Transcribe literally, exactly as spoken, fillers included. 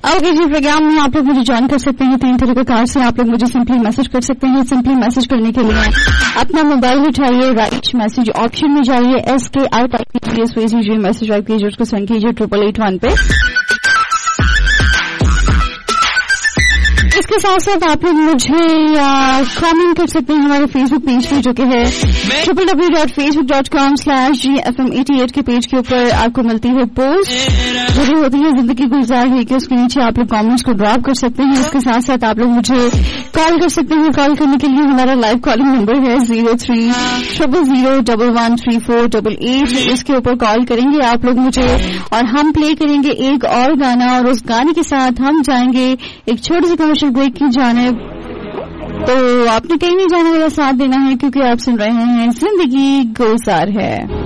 Okay जी, programme में आप लोग मुझे ज्वाइन कर सकते हैं तीन तरीक़ेकार से। आप लोग मुझे सिंपली मैसेज कर सकते हैं। सिंपली मैसेज करने के लिए अपना मोबाइल उठाइए, राइट मैसेज ऑप्शन में जाइए, एस के आई टाइप कीजिए, स्पेस कीजिए, मैसेज टाइप कीजिए, उसको सेंड कीजिए ट्रिपल एट वन पे। इसके साथ साथ आप लोग मुझे कमेंट कर सकते हैं हमारे फेसबुक पेज पे, जो कि है triple W dot Facebook dot com slash G F M eighty eight के पेज के ऊपर आपको मिलती है पोस्ट जो होती है जिंदगी गुलजार है कि उसके नीचे आप लोग कमेंट्स को ड्रॉप कर सकते हैं। इसके साथ साथ आप लोग मुझे कॉल कर सकते हैं। कॉल करने के लिए हमारा लाइव कॉलिंग नंबर है zero three triple zero double one three four double eight. इसके ऊपर कॉल करेंगे आप लोग मुझे और हम प्ले करेंगे एक और गाना, और उस गाने के साथ हम जाएंगे एक छोटी सी कमर्शियल ब्रेक की जानिब। तो आपने कहीं नहीं जाना, मेरा साथ देना है क्योंकि आप सुन रहे हैं जिंदगी गुलजार है।